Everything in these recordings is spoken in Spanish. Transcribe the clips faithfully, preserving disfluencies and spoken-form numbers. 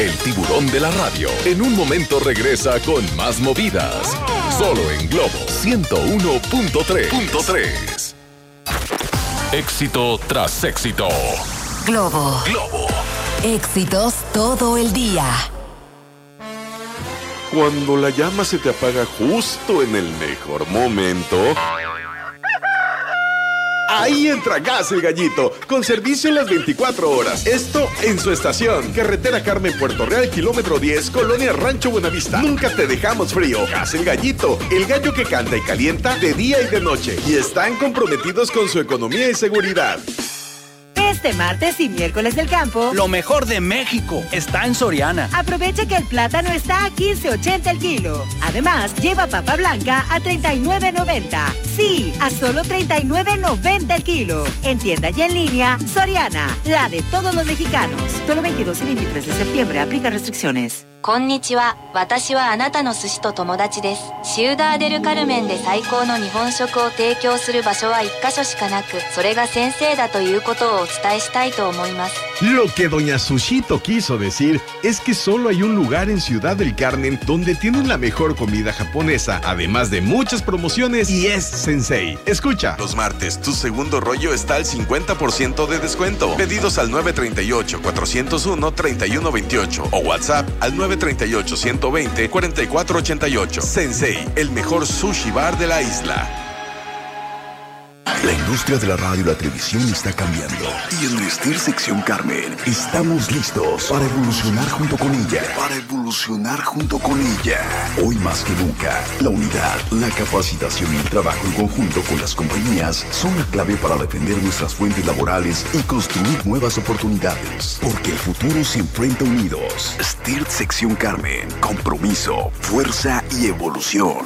el tiburón de la radio. En un momento regresa con más movidas. Solo en Globo ciento uno punto tres. Éxito tras éxito. Globo. Globo. Éxitos todo el día. Cuando la llama se te apaga justo en el mejor momento, ahí entra Gas El Gallito, con servicio en las veinticuatro horas. Esto en su estación. Carretera Carmen Puerto Real, kilómetro diez, Colonia Rancho Buenavista. Nunca te dejamos frío. Gas El Gallito, el gallo que canta y calienta de día y de noche. Y están comprometidos con su economía y seguridad. Este martes y miércoles del campo, lo mejor de México está en Soriana. Aprovecha que el plátano está a quince ochenta el kilo. Además, lleva papa blanca a treinta y nueve noventa. Sí, a solo treinta y nueve noventa el kilo. En tienda y en línea, Soriana, la de todos los mexicanos. Solo veintidós y veintitrés de septiembre, aplica restricciones. こんにちは。私はあなたの寿司と友達です。シウダーデルカルメンで最高の日本食を提供する場所は一カ所しかなく、それが先生だということをお伝えしたいと思います。 Lo que doña Sushito quiso decir es que solo hay un lugar en Ciudad del Carmen donde tienen la mejor comida japonesa, además de muchas promociones, y es Sensei. Escucha. Los martes, tu segundo rollo está al cincuenta por ciento de descuento. Pedidos al nueve tres ocho, cuatro cero uno, tres uno dos ocho o WhatsApp al nueve tres ocho, uno dos cero, cuatro cuatro ocho ocho. Sensei, el mejor sushi bar de la isla. La industria de la radio y la televisión está cambiando. Y en Vestir Sección Carmen estamos listos para evolucionar junto con ella. Para evolucionar junto con ella. Hoy más que nunca, la unidad, la capacitación y el trabajo en conjunto con las compañías son la clave para defender nuestras fuentes laborales y construir nuevas oportunidades. Porque el futuro se enfrenta unidos. Vestir Sección Carmen. Compromiso, fuerza y evolución.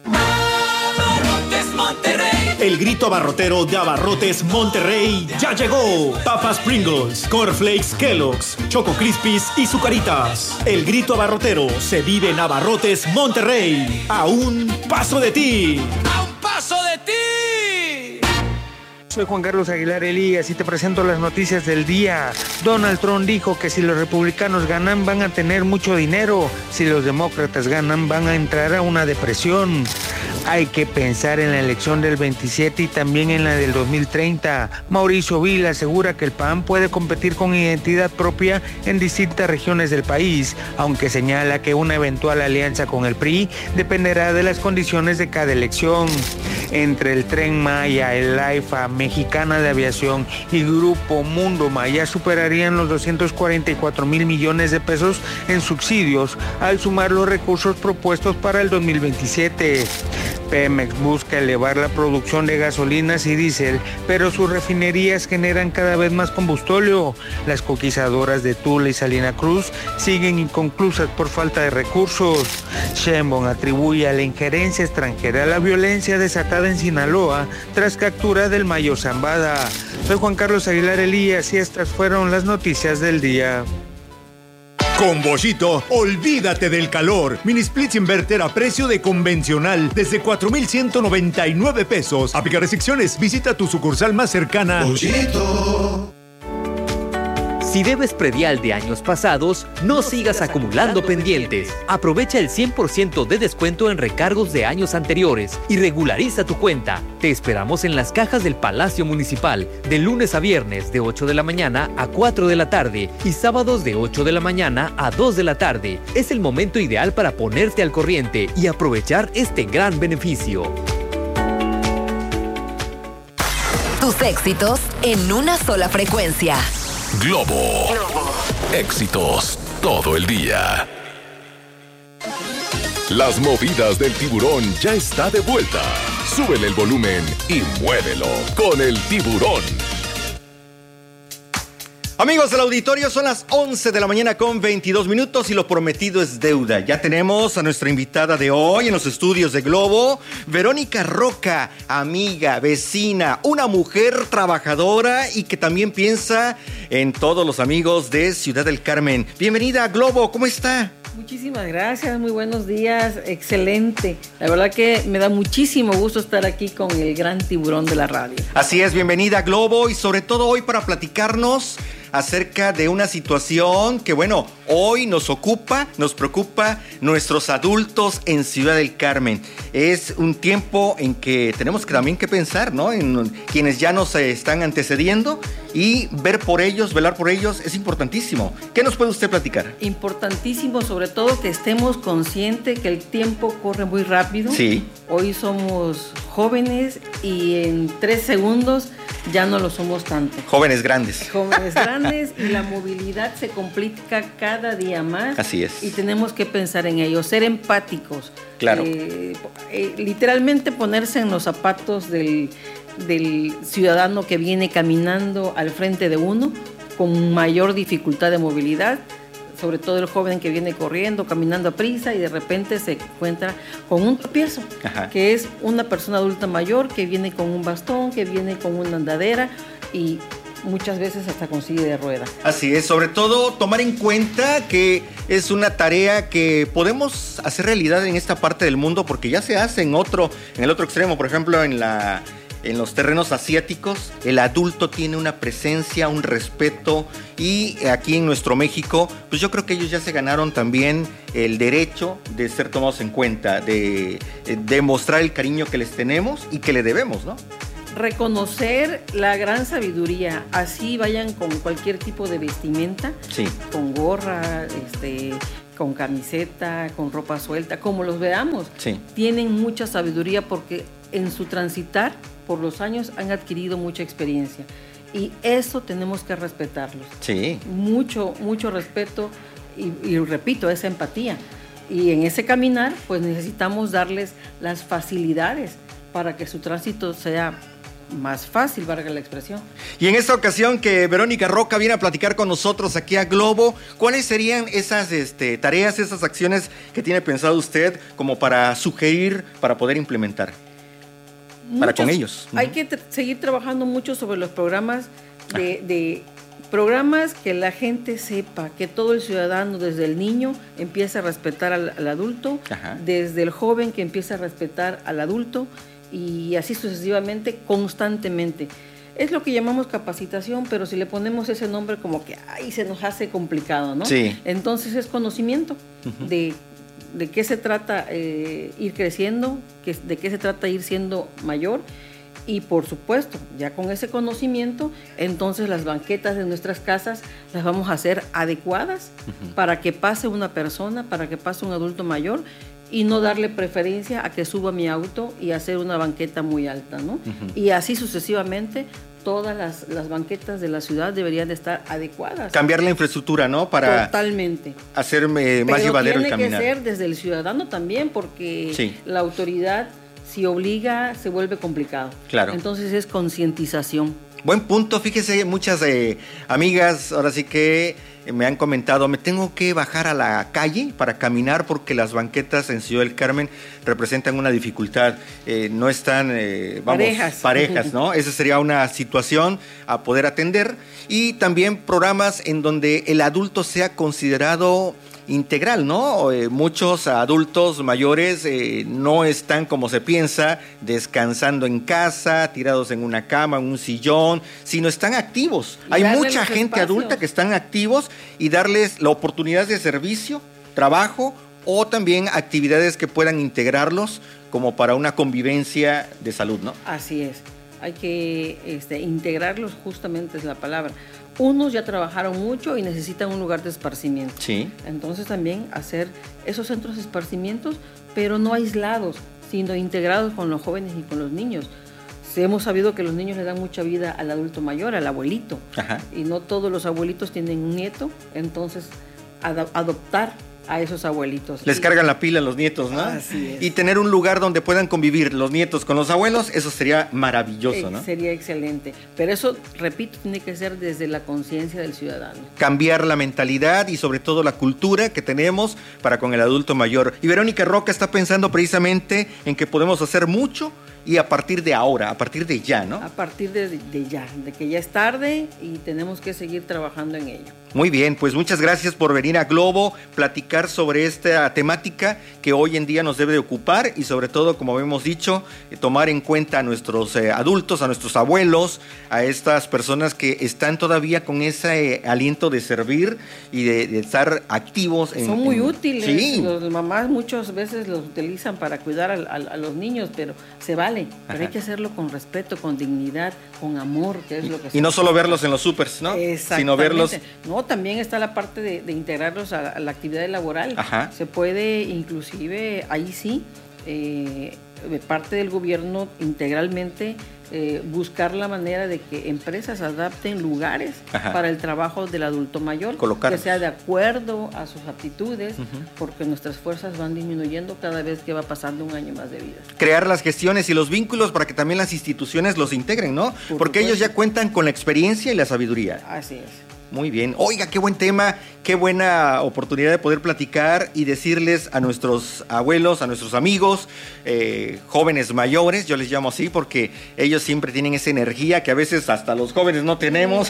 El grito abarrotero de Abarrotes Monterrey ya llegó. Papas Pringles, Cornflakes Kellogg's, Choco Crispies y Zucaritas. El grito abarrotero se vive en Abarrotes Monterrey. A un paso de ti. ¡A un paso de ti! Soy Juan Carlos Aguilar Elías y te presento las noticias del día. Donald Trump dijo que si los republicanos ganan van a tener mucho dinero. Si los demócratas ganan van a entrar a una depresión. Hay que pensar en la elección del veintisiete y también en la del dos mil treinta. Mauricio Vila asegura que el P A N puede competir con identidad propia en distintas regiones del país, aunque señala que una eventual alianza con el P R I dependerá de las condiciones de cada elección. Entre el Tren Maya, el AIFA, Mexicana de Aviación y Grupo Mundo Maya superarían los doscientos cuarenta y cuatro mil millones de pesos en subsidios al sumar los recursos propuestos para el dos mil veintisiete. Pemex busca elevar la producción de gasolinas y diésel, pero sus refinerías generan cada vez más combustóleo. Las coquizadoras de Tula y Salina Cruz siguen inconclusas por falta de recursos. Sheinbaum atribuye a la injerencia extranjera la violencia desatada en Sinaloa tras captura del Mayo Zambada. Soy Juan Carlos Aguilar Elías y estas fueron las noticias del día. Con Boschito, olvídate del calor. Mini splits inverter a precio de convencional desde cuatro mil ciento noventa y nueve pesos. Aplica restricciones. Visita tu sucursal más cercana. Boschito. Si debes predial de años pasados, no sigas acumulando pendientes. Aprovecha el cien por ciento de descuento en recargos de años anteriores y regulariza tu cuenta. Te esperamos en las cajas del Palacio Municipal, de lunes a viernes de ocho de la mañana a cuatro de la tarde y sábados de ocho de la mañana a dos de la tarde. Es el momento ideal para ponerte al corriente y aprovechar este gran beneficio. Tus éxitos en una sola frecuencia. Globo. Éxitos todo el día. Las movidas del tiburón ya está de vuelta. Súbele el volumen y muévelo con el tiburón. Amigos del auditorio, son las once de la mañana con veintidós minutos y lo prometido es deuda. Ya tenemos a nuestra invitada de hoy en los estudios de Globo, Verónica Roca, amiga, vecina, una mujer trabajadora y que también piensa en todos los amigos de Ciudad del Carmen. Bienvenida a Globo, ¿cómo está? Muchísimas gracias, muy buenos días, excelente. La verdad que me da muchísimo gusto estar aquí con el gran tiburón de la radio. Así es, bienvenida a Globo y sobre todo hoy para platicarnos acerca de una situación que, bueno, hoy nos ocupa, nos preocupa nuestros adultos en Ciudad del Carmen. Es un tiempo en que tenemos que también que pensar, ¿no? En quienes ya nos están antecediendo y ver por ellos, velar por ellos es importantísimo. ¿Qué nos puede usted platicar? Importantísimo, sobre todo que estemos conscientes que el tiempo corre muy rápido. Sí. Hoy somos jóvenes y en tres segundos ya no lo somos tanto. Jóvenes grandes. Jóvenes grandes y la movilidad se complica cada día más. Así es. Y tenemos que pensar en ello, ser empáticos. Claro. Eh, eh, literalmente ponerse en los zapatos del, del ciudadano que viene caminando al frente de uno con mayor dificultad de movilidad. Sobre todo el joven que viene corriendo, caminando a prisa y de repente se encuentra con un tropiezo, Ajá. que es una persona adulta mayor que viene con un bastón, que viene con una andadera y muchas veces hasta con silla de rueda. Así es, sobre todo tomar en cuenta que es una tarea que podemos hacer realidad en esta parte del mundo porque ya se hace en otro, en el otro extremo, por ejemplo en la... En los terrenos asiáticos, el adulto tiene una presencia, un respeto y aquí en nuestro México, pues yo creo que ellos ya se ganaron también el derecho de ser tomados en cuenta, de demostrar el cariño que les tenemos y que le debemos, ¿no? Reconocer la gran sabiduría, así vayan con cualquier tipo de vestimenta, sí. con gorra, este... con camiseta, con ropa suelta, como los veamos, sí. tienen mucha sabiduría porque en su transitar por los años han adquirido mucha experiencia y eso tenemos que respetarlos. Sí. Mucho, mucho respeto y, y repito, esa empatía. Y en ese caminar, pues necesitamos darles las facilidades para que su tránsito sea más fácil, valga la expresión. Y en esta ocasión que Verónica Roca viene a platicar con nosotros aquí a Globo, ¿cuáles serían esas este, tareas, esas acciones que tiene pensado usted como para sugerir, para poder implementar? Muchos, para con ellos. Hay que t- seguir trabajando mucho sobre los programas de, de programas que la gente sepa, que todo el ciudadano, desde el niño, empiece a respetar al, al adulto, Ajá. desde el joven que empiece a respetar al adulto y así sucesivamente, constantemente. Es lo que llamamos capacitación, pero si le ponemos ese nombre como que ay, se nos hace complicado, ¿no? Sí. Entonces es conocimiento uh-huh. de, de qué se trata eh, ir creciendo, que, de qué se trata ir siendo mayor y por supuesto, ya con ese conocimiento, entonces las banquetas de nuestras casas las vamos a hacer adecuadas uh-huh. para que pase una persona, para que pase un adulto mayor y no darle preferencia a que suba mi auto y hacer una banqueta muy alta, ¿no? Uh-huh. Y así sucesivamente, todas las, las banquetas de la ciudad deberían de estar adecuadas. Cambiar la infraestructura, ¿no? Para Totalmente. hacer eh, más Pero llevadero el caminar. Tiene que ser desde el ciudadano también, porque sí. la autoridad, si obliga, se vuelve complicado. Claro. Entonces es concientización. Buen punto, fíjese, muchas eh, amigas ahora sí que me han comentado, me tengo que bajar a la calle para caminar porque las banquetas en Ciudad del Carmen representan una dificultad, eh, no están, eh, vamos, parejas, parejas, ¿no? Esa sería una situación a poder atender y también programas en donde el adulto sea considerado integral, ¿no? Eh, muchos adultos mayores eh, no están como se piensa, descansando en casa, tirados en una cama, en un sillón, sino están activos. Y hay mucha los gente espacios. adulta que están activos y darles la oportunidad de servicio, trabajo o también actividades que puedan integrarlos como para una convivencia de salud, ¿no? Así es. Hay que este, integrarlos, justamente es la palabra. Unos ya trabajaron mucho y necesitan un lugar de esparcimiento. Sí. Entonces también hacer esos centros de esparcimientos, pero no aislados, sino integrados con los jóvenes y con los niños. Sí, hemos sabido que los niños le dan mucha vida al adulto mayor, al abuelito. Ajá. Y no todos los abuelitos tienen un nieto, entonces ad- adoptar a esos abuelitos. Les y, cargan la pila a los nietos, ¿no? Así es. Y tener un lugar donde puedan convivir los nietos con los abuelos, eso sería maravilloso, ¿no? Sería excelente. Pero eso, repito, tiene que ser desde la conciencia del ciudadano. Cambiar la mentalidad y sobre todo la cultura que tenemos para con el adulto mayor. Y Verónica Roca está pensando precisamente en que podemos hacer mucho y a partir de ahora, a partir de ya, ¿no? A partir de, de ya, de que ya es tarde y tenemos que seguir trabajando en ello. Muy bien, pues muchas gracias por venir a Globo, platicar sobre esta temática que hoy en día nos debe de ocupar y sobre todo, como hemos dicho, eh, tomar en cuenta a nuestros eh, adultos, a nuestros abuelos, a estas personas que están todavía con ese eh, aliento de servir y de, de estar activos. En, Son muy en... útiles, sí. Los mamás muchas veces los utilizan para cuidar a, a, a los niños, pero se vale, pero Ajá. hay que hacerlo con respeto, con dignidad, con amor, que es lo que... Y no solo verlos en los supers, ¿no? Sino verlos... No, también está la parte de, de integrarlos a, a la actividad laboral. Ajá. Se puede inclusive, ahí sí, eh, de parte del gobierno integralmente eh, buscar la manera de que empresas adapten lugares Ajá. para el trabajo del adulto mayor, Colocarlos. que sea de acuerdo a sus aptitudes, uh-huh. porque nuestras fuerzas van disminuyendo cada vez que va pasando un año más de vida. Crear las gestiones y los vínculos para que también las instituciones los integren, ¿no? Por porque supuesto. Ellos ya cuentan con la experiencia y la sabiduría. Así es. Muy bien. Oiga, qué buen tema, qué buena oportunidad de poder platicar y decirles a nuestros abuelos, a nuestros amigos, eh, jóvenes mayores, yo les llamo así porque ellos siempre tienen esa energía que a veces hasta los jóvenes no tenemos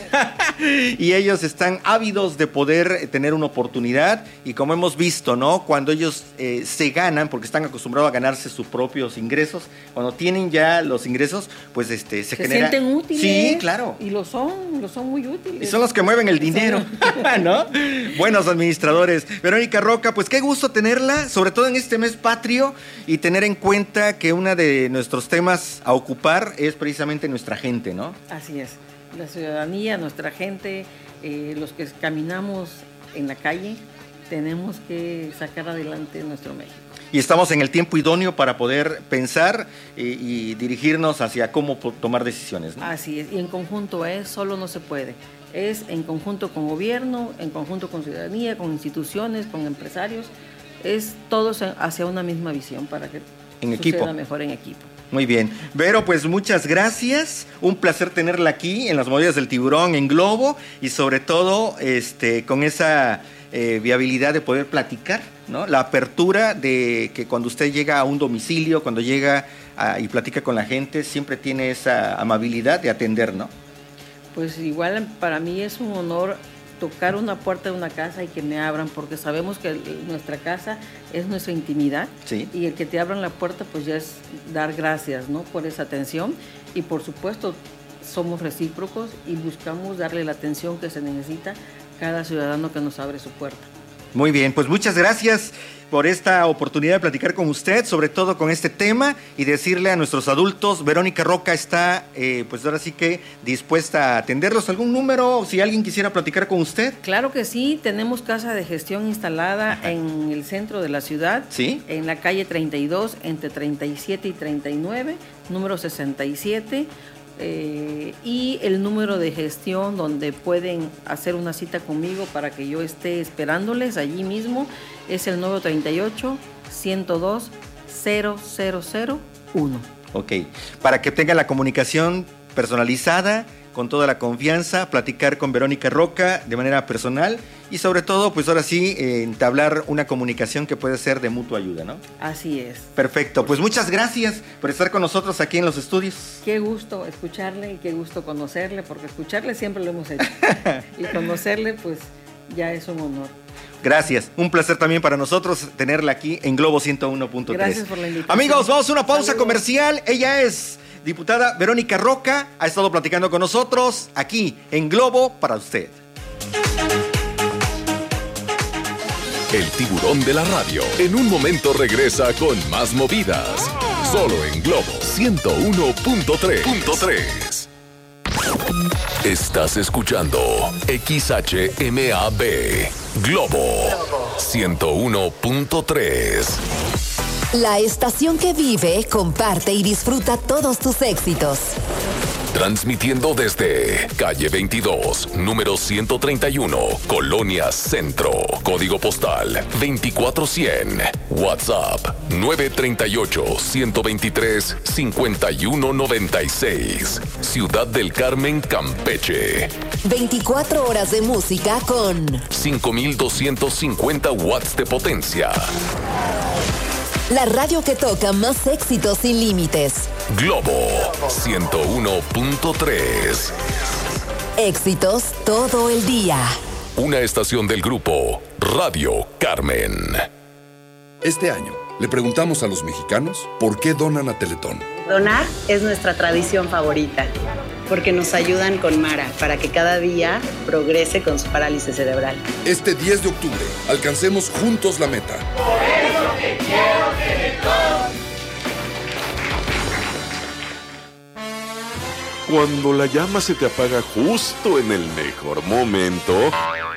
y ellos están ávidos de poder tener una oportunidad y como hemos visto, ¿no? Cuando ellos eh, se ganan, porque están acostumbrados a ganarse sus propios ingresos, cuando tienen ya los ingresos, pues este se, se genera... Se sienten útiles. Sí, claro. Y lo son, lo son muy útiles. Y son los que mueven el dinero, ¿no? Buenos administradores. Verónica Roca, pues qué gusto tenerla, sobre todo en este mes patrio y tener en cuenta que uno de nuestros temas a ocupar es precisamente nuestra gente, ¿no? Así es, la ciudadanía, nuestra gente, eh, los que caminamos en la calle, tenemos que sacar adelante nuestro México. Y estamos en el tiempo idóneo para poder pensar y, y dirigirnos hacia cómo tomar decisiones, ¿no? Así es, y en conjunto es, solo no se puede. Es en conjunto con gobierno, en conjunto con ciudadanía, con instituciones, con empresarios, es todos hacia una misma visión para que en suceda equipo. mejor en equipo. Muy bien. Vero, pues muchas gracias. Un placer tenerla aquí en las Mordidas del Tiburón, en Globo, y sobre todo este, con esa eh, viabilidad de poder platicar, ¿no? La apertura de que cuando usted llega a un domicilio, cuando llega a, y platica con la gente, siempre tiene esa amabilidad de atender, ¿no? Pues igual para mí es un honor tocar una puerta de una casa y que me abran, porque sabemos que nuestra casa es nuestra intimidad, sí. Y el que te abran la puerta pues ya es dar gracias, ¿no? Por esa atención y por supuesto somos recíprocos y buscamos darle la atención que se necesita a cada ciudadano que nos abre su puerta. Muy bien, pues muchas gracias por esta oportunidad de platicar con usted, sobre todo con este tema, y decirle a nuestros adultos, Verónica Roca está, eh, pues ahora sí que dispuesta a atenderlos. ¿Algún número, si alguien quisiera platicar con usted? Claro que sí, tenemos casa de gestión instalada Ajá. en el centro de la ciudad, ¿sí? En la calle treinta y dos, entre treinta y siete y treinta y nueve, número sesenta y siete, Eh, y el número de gestión donde pueden hacer una cita conmigo para que yo esté esperándoles allí mismo es el nueve tres ocho, uno cero dos, cero cero cero uno. Ok, para que tenga la comunicación personalizada, con toda la confianza, platicar con Verónica Roca de manera personal y sobre todo, pues ahora sí, eh, entablar una comunicación que puede ser de mutua ayuda, ¿no? Así es. Perfecto, pues muchas gracias por estar con nosotros aquí en los estudios. Qué gusto escucharle y qué gusto conocerle, porque escucharle siempre lo hemos hecho. Y conocerle, pues ya es un honor. Gracias, un placer también para nosotros tenerla aquí en Globo ciento uno punto tres. Gracias por la invitación. Amigos, vamos a una pausa Saludos. Comercial. Ella es diputada Verónica Roca, ha estado platicando con nosotros aquí en Globo para usted. El tiburón de la radio en un momento regresa con más movidas. Solo en Globo ciento uno punto tres. Estás escuchando X H M A B Globo ciento uno punto tres. La estación que vive, comparte y disfruta todos tus éxitos. Transmitiendo desde calle veintidós, número ciento treinta y uno, Colonia Centro, código postal veinticuatro cien, WhatsApp nueve tres ocho, uno dos tres, cinco uno nueve seis, Ciudad del Carmen, Campeche. veinticuatro horas de música con cinco mil doscientos cincuenta watts de potencia. la radio que toca más éxitos sin límites. Globo ciento uno punto tres. Éxitos todo el día. Una estación del grupo Radio Carmen. Este año le preguntamos a los mexicanos por qué donan a Teletón. Donar es nuestra tradición favorita, porque nos ayudan con Mara para que cada día progrese con su parálisis cerebral. Este diez de octubre, alcancemos juntos la meta. Por eso te quiero, Teletón. Cuando la llama se te apaga justo en el mejor momento,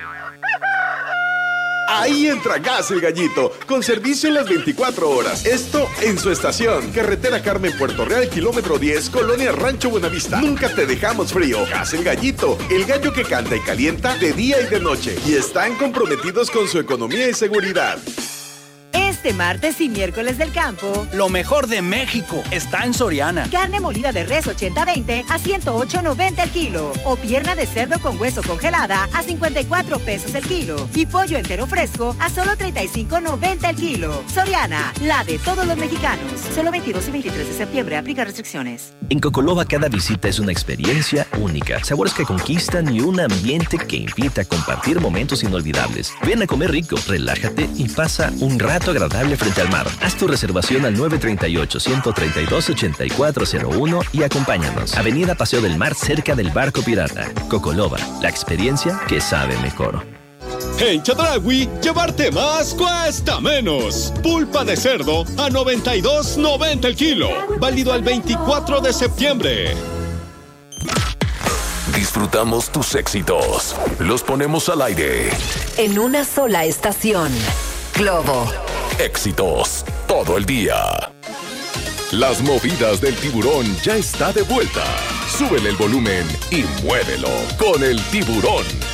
ahí entra Gas El Gallito, con servicio en las veinticuatro horas. Esto en su estación. Carretera Carmen Puerto Real, kilómetro diez, Colonia Rancho Buenavista. Nunca te dejamos frío. Gas El Gallito, el gallo que canta y calienta de día y de noche. Y están comprometidos con su economía y seguridad. Este martes y miércoles del campo, lo mejor de México está en Soriana. Carne molida de res ochenta veinte a ciento ocho noventa el kilo. O pierna de cerdo con hueso congelada a cincuenta y cuatro pesos el kilo. Y pollo entero fresco a solo treinta y cinco noventa el kilo. Soriana, la de todos los mexicanos. Solo veintidós y veintitrés de septiembre. Aplica restricciones. En Cocoloba cada visita es una experiencia única. Sabores que conquistan y un ambiente que invita a compartir momentos inolvidables. Ven a comer rico, relájate y pasa un rato agradable frente al mar. Haz tu reservación al nueve tres ocho, uno tres dos, ocho cuatro cero uno y acompáñanos. Avenida Paseo del Mar, cerca del Barco Pirata. Cocoloba, la experiencia que sabe mejor. En Chedraui, llevarte más cuesta menos. Pulpa de cerdo a noventa y dos noventa el kilo. Válido al veinticuatro de septiembre. Disfrutamos tus éxitos. Los ponemos al aire. En una sola estación. Globo. Éxitos todo el día. Las movidas del tiburón ya está de vuelta. Súbele el volumen y muévelo con el tiburón.